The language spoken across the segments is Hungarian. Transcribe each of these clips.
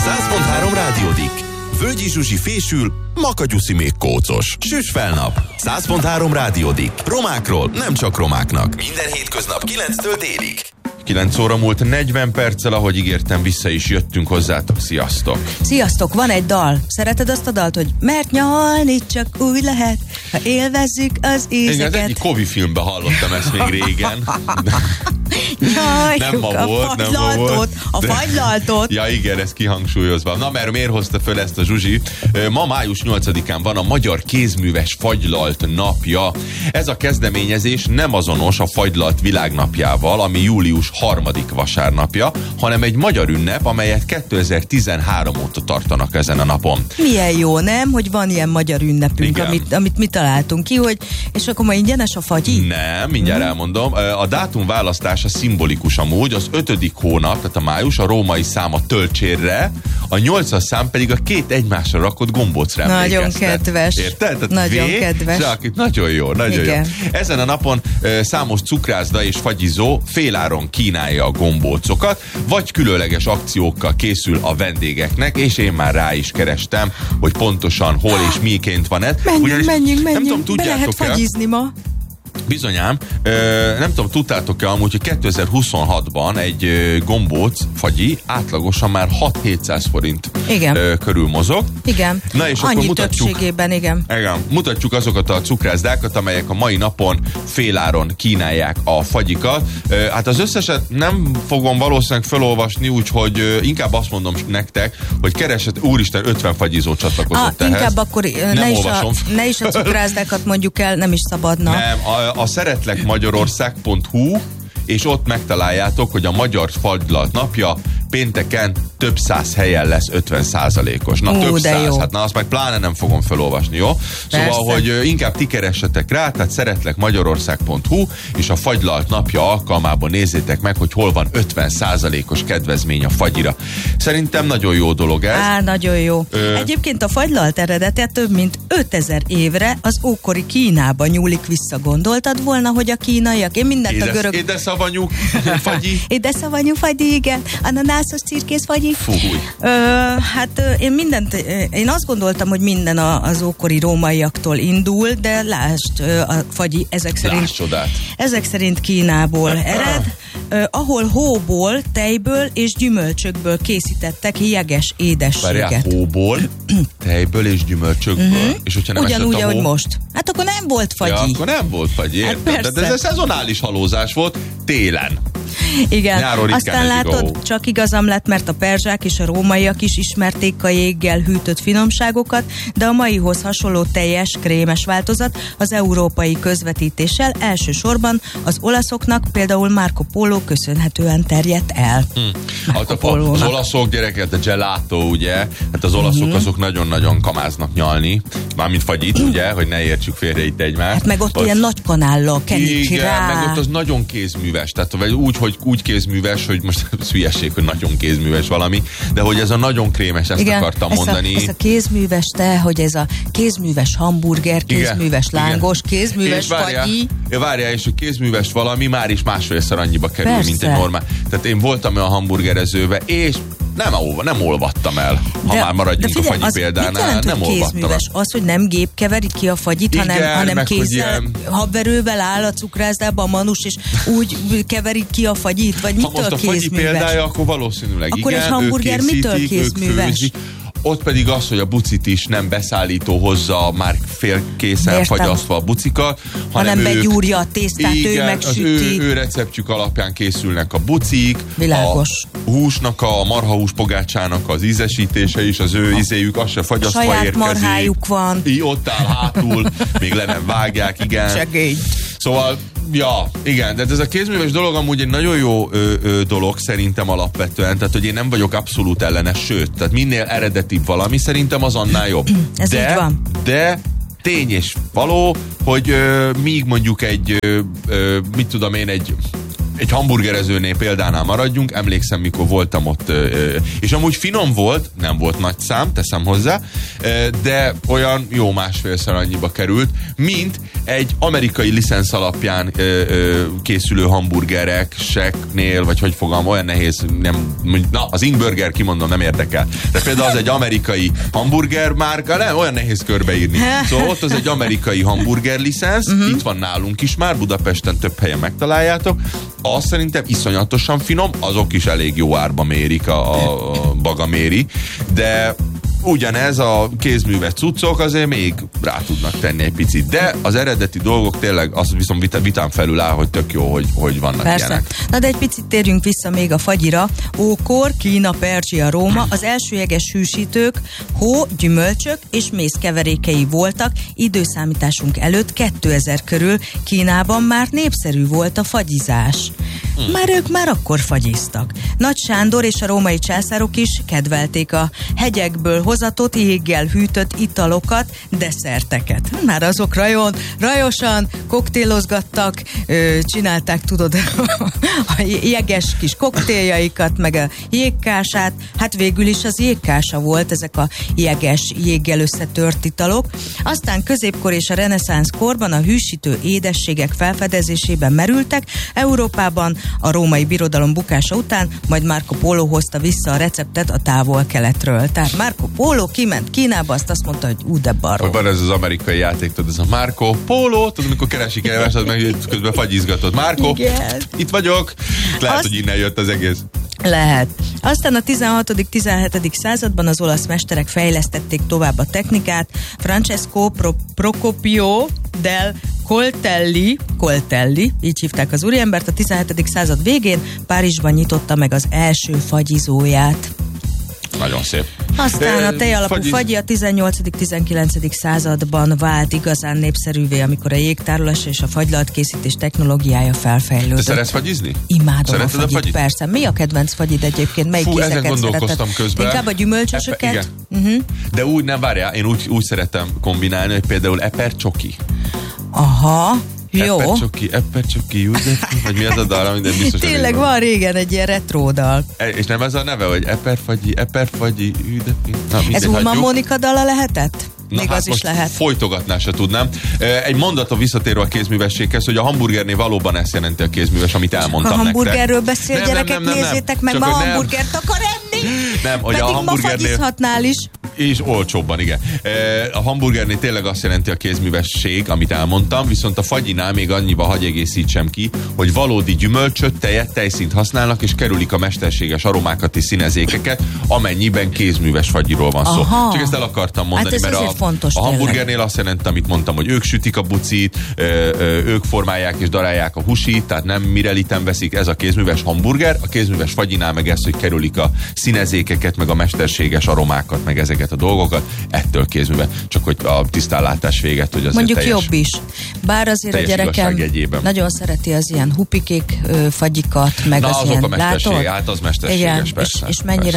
100.3 Rádiódik. Völgyi Zsuzsi fésül, Makagyuszi még kócos. Süss fel nap. 100.3 Rádiódik. Romákról nem csak romáknak. Minden hétköznap 9-től délig. 9 óra múlt 40 perccel, ahogy ígértem, vissza is jöttünk hozzátok. Sziasztok! Sziasztok! Van egy dal. Szereted azt a dalt, hogy mert nyalni csak úgy lehet, ha élvezzük az ízeket? Igen, egy Kovi filmben hallottam ezt még régen. Nem ma volt. A fagylaltot. Ja igen, ez kihangsúlyozva. Na mert miért hozta föl ezt a Zsuzsi? Ma május 8-án van a Magyar Kézműves Fagylalt napja. Ez a kezdeményezés nem azonos a Fagylalt világnapjával, ami július 3. vasárnapja, hanem egy magyar ünnep, amelyet 2013 óta tartanak ezen a napon. Milyen jó, nem? Hogy van ilyen magyar ünnepünk, amit mi találtunk ki, hogy és akkor ma ingyenes a fagyi? Nem, mindjárt elmondom. A dátum választása szimbolikus amúgy, az 5. hónap, tehát a május, a római szám a tölcsérre, a 8. szám pedig a két egymásra rakott gombócra emlékeztet. Nagyon kedves. Érted? Tehát nagyon kedves. Nagyon jó, nagyon igen. jó. Ezen a napon számos cukrászda és fagyizó féláron kínálja a gombócokat, vagy különleges akciókkal készül a vendégeknek, és én már rá is kerestem, hogy pontosan hol és miként van ez. Menjünk. Nem tudom, be lehet fagyizni ma. Bizonyám, nem tudom, tudtátok-e amúgy, hogy 2026-ban egy gombóc fagyi átlagosan már 6-700 forint körül mozog. Igen, na és annyi akkor mutatjuk, többségében, igen. Mutatjuk azokat a cukrászdákat, amelyek a mai napon féláron kínálják a fagyikat. Hát az összeset nem fogom valószínűleg felolvasni, úgyhogy inkább azt mondom nektek, hogy keresett, úristen, 50 fagyizó csatlakozott ehhez. Inkább akkor ne is a cukrászdákat mondjuk el, nem is szabadna. Nem, a szeretlekmagyarország.hu, és ott megtaláljátok, hogy a Magyar Fagylalt napja pénteken több száz helyen lesz 50%-os. Na, több száz, jó. Hát na, azt meg pláne nem fogom felolvasni, jó? Persze. Szóval, hogy inkább ti keressetek rá, tehát szeretlekmagyarország.hu, és a Fagylalt napja alkalmában nézzétek meg, hogy hol van 50%-os kedvezmény a fagyira. Szerintem nagyon jó dolog ez. Nagyon jó. Egyébként a fagylalt eredete több mint 5000 évre az ókori Kínában nyúlik vissza. Gondoltad volna, hogy a kínaiak? Én mindent a görög... Édeszavanyú fagyi? Édeszavanyú fagyi, igen. Ananászos cirkész fagyi. Fúj. Én azt gondoltam, hogy minden az ókori rómaiaktól indul, de lásd, a fagyi ezek szerint Kínából ered, ahol hóból, tejből és gyümölcsökből készítettek jeges édességet. Várjál, hóból, tejből és gyümölcsökből? És hogyha nem ugyanúgy, ahogy most. Hát akkor nem volt fagyi. Ja, akkor nem volt fagyi, értem. Hát de ez szezonális halózás volt télen. Igen, nyáron aztán látod, csak igazam lett, mert a perzsák és a rómaiak is ismerték a jéggel hűtött finomságokat, de a maihoz hasonló teljes, krémes változat az európai közvetítéssel elsősorban az olaszoknak, például Marco Polo köszönhetően terjedt el. Az olaszok, gyerekek, a gelato, ugye? Hát az olaszok azok nagyon-nagyon kamáznak nyalni, mármint fagyit, ugye, hogy ne értsük félre itt egymást. Hát meg ott ilyen nagy kanállal kenik rá. Meg ott az nagyon kézműves, tehát úgy kézműves, hogy most hülyeség, hogy nagyon kézműves valami, de hogy ez a nagyon krémes, ezt akartam mondani. Ez a kézműves hogy ez a kézműves hamburger, kézműves lángos, kézműves fagyi. Várjál, és hogy kézműves valami már is másfélszer annyiba kerül, persze, mint egy normál. Tehát én voltam olyan hamburgerezőbe, és nem olvattam el, ha már maradjunk a fagyi példánál, nem olvattam el. Az, hogy nem gép keveri ki a fagyit, hanem kézzel, habverővel áll a cukrászdába a manus, és úgy keverik ki a fagyit, vagy mitől kézműves? Ha most a fagyi példája, akkor valószínűleg akkor igen, egy hamburger mitől kézműves? Ott pedig az, hogy a bucit is nem beszállító hozza már félkészen fagyasztva a bucikat, hanem begyúrja a tésztát, ő megsüti. Ő receptjük alapján készülnek a bucik. Világos. A húsnak, a marhahús pogácsának az ízesítése is, az ő ízéjük, az se fagyasztva saját érkezik. Marhájuk van. Ott áll hátul, még le nem vágják, igen. Segély. Szóval, ja, igen, de ez a kézműves dolog amúgy egy nagyon jó dolog szerintem alapvetően, tehát hogy én nem vagyok abszolút ellenes, sőt, tehát minél eredetibb valami, szerintem az annál jobb. Ez így van. De tény és való, hogy míg mondjuk egy, mit tudom én, egy egy hamburgerezőnél példánál maradjunk, emlékszem, mikor voltam ott, és amúgy finom volt, nem volt nagy szám, teszem hozzá, de olyan jó másfélszer annyiba került, mint egy amerikai licensz alapján készülő hamburgereknél, vagy hogy fogom, olyan nehéz, nem, na, az Ingburger, kimondom, nem érdekel. De például az egy amerikai hamburger márka, nem, olyan nehéz körbeírni. Szóval ott az egy amerikai hamburger licensz, itt van nálunk is már, Budapesten több helyen megtaláljátok. Azt szerintem iszonyatosan finom, azok is elég jó árba mérik, a baga méri, de ugyanez a kézműves cuccok azért még rá tudnak tenni egy picit, de az eredeti dolgok tényleg az viszont vitán felül áll, hogy tök jó, hogy vannak persze. Ilyenek. Na de egy picit térjünk vissza még a fagyira. Ókor, Kína, Perzsia, Róma, az elsőjeges hűsítők hó, gyümölcsök és méz keverékei voltak. Időszámításunk előtt 2000 körül Kínában már népszerű volt a fagyizás. Ők már akkor fagyiztak. Nagy Sándor és a római császárok is kedvelték a hegyekből hozatott, jéggel hűtött italokat, desszerteket. Már azok rajosan koktélozgattak, csinálták, tudod, a jeges kis koktéljaikat, meg a jégkását. Hát végül is az jégkása volt, ezek a jeges, jéggel összetört italok. Aztán középkor és a reneszánsz korban a hűsítő édességek felfedezésében merültek. Európában a római birodalom bukása után majd Marco Polo hozta vissza a receptet a távol-keletről. Tehát Marco Polo kiment Kínába, azt mondta, hogy de baró. Van ez az amerikai játék, tudod, ez a Marco Polo, tudod, amikor keresik elvást, az meg közben fagyizgatod. Marco, igen. Itt vagyok. Lehet, hogy innen jött az egész. Lehet. Aztán a 16.-17. században az olasz mesterek fejlesztették tovább a technikát. Francesco Procopio del Coltelli, így hívták az úriembert, a 17. század végén Párizsban nyitotta meg az első fagyizóját. Nagyon szép. Aztán a tejalapú fagyi a 18.-19. században vált igazán népszerűvé, amikor a jégtárolás és a fagylalt készítés technológiája felfejlődött. Te szeretsz fagyizni? Imádom. Szereted a fagyit, persze. Mi a kedvenc fagyid egyébként? Melyik ízeket ezen gondolkoztam szereted? Közben. Inkább a gyümölcsösöket? Igen. De úgy nem, várjál, én úgy szeretem kombinálni, hogy például epercsoki. Aha. Jó. Epercsoki, vagy mi az a dal, minden biztos. Tényleg van régen egy ilyen retro dal. És nem ez a neve, hogy eperfagyi, ez Ulman Mónika dala lehetett? Még hát az is lehet. Folytogatná se tudnám. Egy mondatom visszatérve a kézművességhez, hogy a hamburgernél valóban ezt jelenti a kézműves, amit elmondtam nektek. A hamburgerről beszél, gyerekek, nézzétek meg, ma hamburgert akar enni. Nem, hogy pedig a hamburgernél... ma fagyizhatnál is. És olcsóbban, igen. A hamburgernél tényleg azt jelenti a kézművesség, amit elmondtam, viszont a fagyinál még annyiba hagy egészítsem ki, hogy valódi gyümölcsöt, tejet, tejszínt használnak, és kerülik a mesterséges aromákat és színezékeket, amennyiben kézműves fagyiról van szó. Aha. Csak ezt el akartam mondani, hát mert fontos, a hamburgernél azt jelenti, amit mondtam, hogy ők sütik a bucit, ők formálják és darálják a húsit, tehát nem mireliten veszik, ez a kézműves hamburger, a kézműves fagyinál meg ez, hogy kerülik a színezékeket, meg a mesterséges aromákat, meg ezeket a dolgokat, ettől kézműve. Csak hogy a tisztánlátás véget, hogy azért mondjuk teljes, jobb is. Bár azért a gyerekem nagyon szereti az ilyen hupikék fagyikat, meg na, az azok ilyen, a mesterség, látod? hát az mesterséges, igen, persze. És mennyire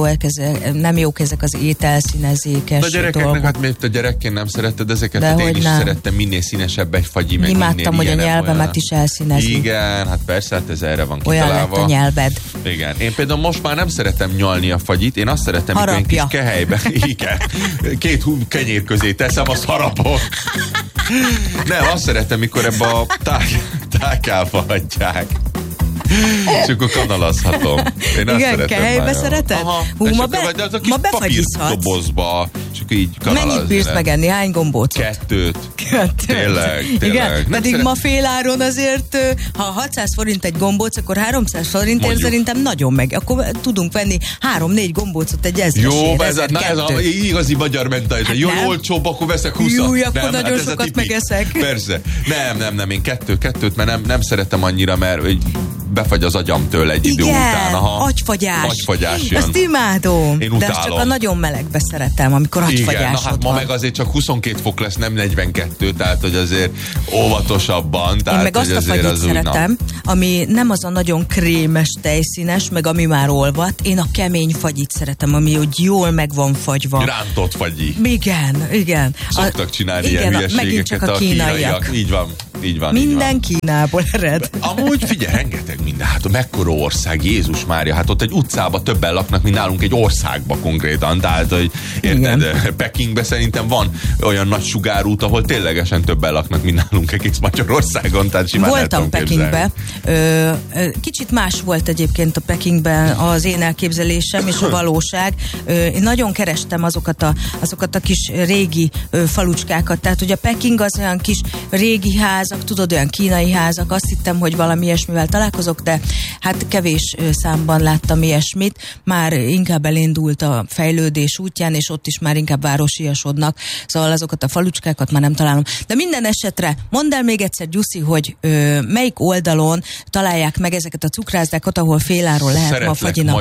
nem jók ezek az ételszínezékes de a gyerekeknek, dolgok. hát miért te gyerekként nem szeretted ezeket? De hát hogy én is nem. szerettem, minél színesebb egy fagyi, meg imádtam, hogy a nyelvemet is elszínezni. Igen, hát persze, hát ez erre van olyan kitalálva. lett a nyelved. Igen. Én például most már nem szeretem nyalni a fagyit, én azt szeretem, hogy egy kis kehelyben, igen, két kenyér közé teszem, azt harapok. Nem, azt szeretem, mikor ebbe a tákálba hagyják. És akkor kanalazhatom. Én azt igen, kehelybe szereted? Hú, ma befagyizhatsz. Dobozba, és akkor így kanalazni. Mennyit bírsz megenni? Hány gombócot? Kettőt. Tényleg. Igen, pedig ma féláron azért, ha 600 forint egy gombóc, akkor 300 forintért szerintem nagyon meg. Akkor tudunk venni 3-4 gombócot egy ezresért. Jó, ez az igazi magyar mentalitás. Hát jó, olcsóbb, akkor veszek 20-at. Jó, akkor nagyon sokat megeszek. Persze. Nem, én kettőt, mert nem szeretem annyira, mert befagy az agyam tőle egy idő után. Agyfagyás jön. Azt imádom. Én utálom. De azt csak a nagyon melegbe szeretem, amikor agyfagyásod van. Hát ma meg azért csak 22 fok lesz, nem 42, tehát hogy azért óvatosabban. Tehát, én meg azt a fagyit szeretem, ami nem az a nagyon krémes tejszínes, meg ami már olvadt. Én a kemény fagyit szeretem, ami úgy jól meg van fagyva. Rántott fagyi. Igen. Szoktak csinálni ilyen hülyeségeket megint csak a kínaiak. Így van. így van. Minden Kínából ered. Amúgy figyelj, rengeteg minden. Hát mekkora ország, Jézus Mária. Hát ott egy utcában többen laknak, mint nálunk egy országba konkrétan. Tehát, hogy érted, Pekingben szerintem van olyan nagy sugárút, ahol ténylegesen többen laknak, mint nálunk egész Magyarországon. Tehát simán voltam Pekingbe. Kicsit más volt egyébként a Pekingben az én elképzelésem és a valóság. Én nagyon kerestem azokat a kis régi falucskákat. Tehát, hogy a Peking az olyan kis régi házak, tudod, olyan kínai házak. Azt hittem, hogy valami ilyesmivel találkozok, de hát kevés számban láttam ilyesmit. Már inkább elindult a fejlődés útján, és ott is már inkább városiasodnak. Szóval azokat a falucskákat már nem találom. De minden esetre mondd el még egyszer, Gyuszi, hogy melyik oldalon találják meg ezeket a cukrászdákat, ahol féláron lehet ma fagyinap.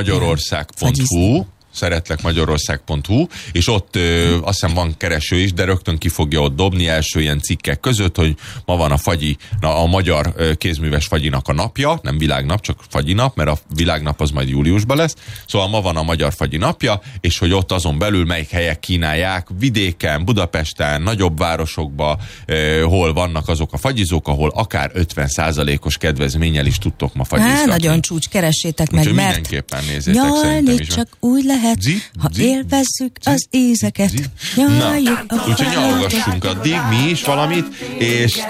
Szeretlekmagyarország.hu, és ott azt hiszem van kereső is, de rögtön ki fogja ott dobni első ilyen cikkek között, hogy ma van a magyar kézműves fagyinak a napja, nem világnap, csak fagyinap, mert a világnap az majd júliusban lesz, szóval ma van a magyar fagyi napja, és hogy ott azon belül melyik helyek kínálják, vidéken, Budapesten, nagyobb városokban, hol vannak azok a fagyizók, ahol akár 50%-os kedvezménnyel is tudtok ma fagyizni. Nagyon csúcs, keressétek meg, mert mindenképpen nézzétek, szerintem is. Csak úgy lehet, ha élvezzük az ízeket. Na, úgyhogy nyalogassunk addig mi is valamit, és